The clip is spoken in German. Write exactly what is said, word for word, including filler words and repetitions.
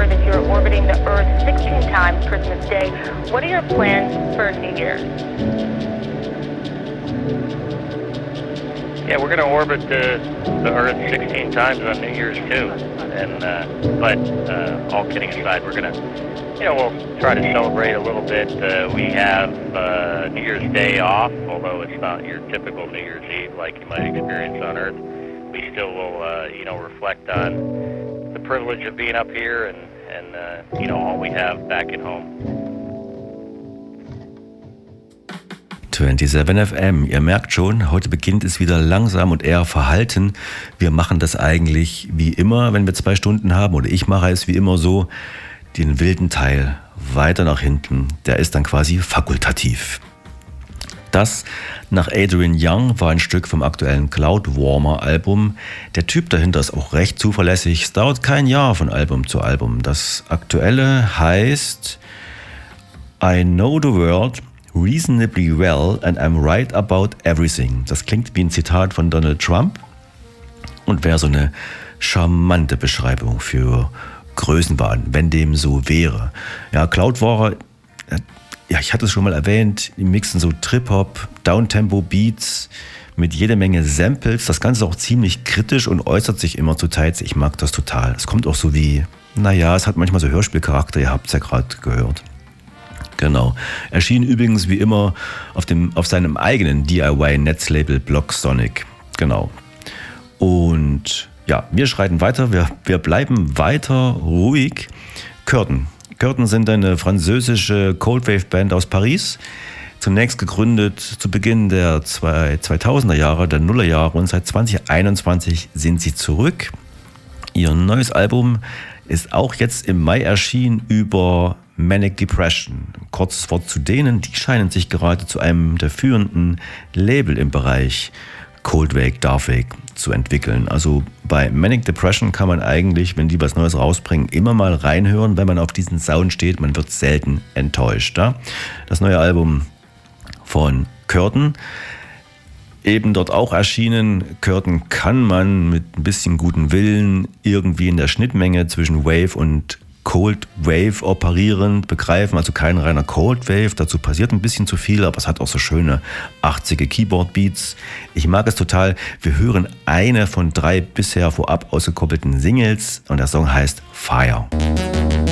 learned that you're orbiting the Earth sixteen times Christmas Day. What are your plans for New Year's? Yeah, we're going to orbit the, the Earth sixteen times on New Year's too. And uh, but uh, all kidding aside, we're going to, you know, we'll try to celebrate a little bit. Uh, we have uh, New Year's Day off, although it's not your typical New Year's Eve like you might experience on Earth. We still will, uh, you know, reflect on the privilege of being up here and, and uh, you know, all we have back at home. siebenundzwanzig F M. Ihr merkt schon, heute beginnt es wieder langsam und eher verhalten. Wir machen das eigentlich wie immer, wenn wir zwei Stunden haben, oder ich mache es wie immer so, den wilden Teil weiter nach hinten, der ist dann quasi fakultativ. Das nach Adrian Young war ein Stück vom aktuellen Cloud Warmer Album. Der Typ dahinter ist auch recht zuverlässig. Es dauert kein Jahr von Album zu Album. Das aktuelle heißt I Know the World Reasonably Well and I'm Right About Everything. Das klingt wie ein Zitat von Donald Trump und wäre so eine charmante Beschreibung für Größenwahn, wenn dem so wäre. Ja, Cloudwater, ja, ich hatte es schon mal erwähnt, die mixen so Trip-Hop, Downtempo-Beats mit jede Menge Samples. Das Ganze ist auch ziemlich kritisch und äußert sich immer zu Teils. Ich mag das total. Es kommt auch so wie, naja, es hat manchmal so Hörspielcharakter, ihr habt es ja gerade gehört. Genau. Erschien übrigens wie immer auf, dem, auf seinem eigenen D I Y-Netzlabel Block Sonic. Genau. Und ja, wir schreiten weiter. Wir, wir bleiben weiter ruhig. Curtain. Curtain sind eine französische Coldwave-Band aus Paris. Zunächst gegründet zu Beginn der zweitausender Jahre, der Nullerjahre, und seit zwanzig einundzwanzig sind sie zurück. Ihr neues Album ist auch jetzt im Mai erschienen über Manic Depression. Kurzes Wort zu denen, die scheinen sich gerade zu einem der führenden Label im Bereich Coldwave, Darkwave zu entwickeln. Also bei Manic Depression kann man eigentlich, wenn die was Neues rausbringen, immer mal reinhören, wenn man auf diesen Sound steht. Man wird selten enttäuscht. Ja? Das neue Album von Curtain, eben dort auch erschienen. Curtain kann man mit ein bisschen guten Willen irgendwie in der Schnittmenge zwischen Wave und Cold Wave operierend begreifen, also kein reiner Cold Wave, dazu passiert ein bisschen zu viel, aber es hat auch so schöne achtziger Keyboard Beats. Ich mag es total. Wir hören eine von drei bisher vorab ausgekoppelten Singles und der Song heißt Fire.